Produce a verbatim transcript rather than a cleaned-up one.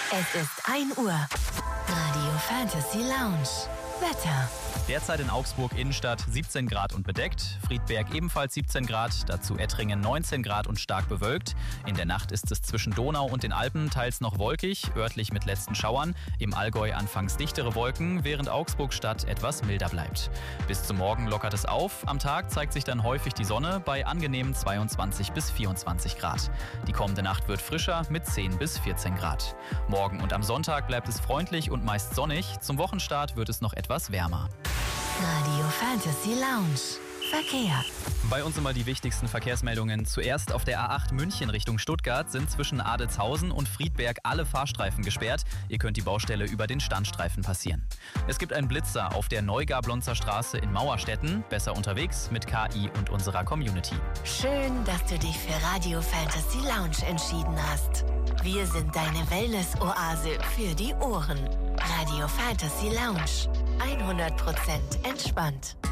Es ist ein Uhr. Radio Fantasy Lounge. Wetter. Derzeit in Augsburg Innenstadt siebzehn Grad und bedeckt, Friedberg ebenfalls siebzehn Grad, dazu Ettringen neunzehn Grad und stark bewölkt. In der Nacht ist es zwischen Donau und den Alpen teils noch wolkig, örtlich mit letzten Schauern. Im Allgäu anfangs dichtere Wolken, während Augsburg Stadt etwas milder bleibt. Bis zum Morgen lockert es auf, am Tag zeigt sich dann häufig die Sonne bei angenehmen zweiundzwanzig bis vierundzwanzig Grad. Die kommende Nacht wird frischer mit zehn bis vierzehn Grad. Morgen und am Sonntag bleibt es freundlich und meist sonnig, zum Wochenstart wird es noch etwas wärmer. Radio Fantasy Lounge. Verkehr. Bei uns immer die wichtigsten Verkehrsmeldungen. Zuerst auf der A acht München Richtung Stuttgart sind zwischen Adelzhausen und Friedberg alle Fahrstreifen gesperrt. Ihr könnt die Baustelle über den Standstreifen passieren. Es gibt einen Blitzer auf der Neugablonzer Straße in Mauerstetten. Besser unterwegs mit K I und unserer Community. Schön, dass du dich für Radio Fantasy Lounge entschieden hast. Wir sind deine Wellness-Oase für die Ohren. Radio Fantasy Lounge. hundert Prozent entspannt.